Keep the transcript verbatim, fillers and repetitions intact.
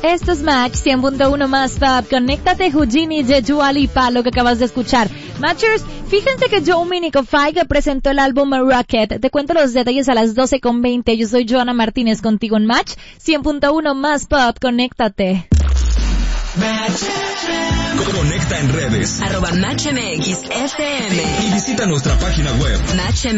Esto es Match cien punto uno más Pop. Conéctate, Houdini de Dua Lipa, lo que acabas de escuchar. Matchers, fíjense que Joe Minico Five presentó el álbum Rocket. Te cuento los detalles a las doce con veinte. Yo soy Joana Martínez contigo en Match cien punto uno más Pop. Conéctate. Conecta en redes. Arroba Match M X F M. Y visita nuestra página web. Match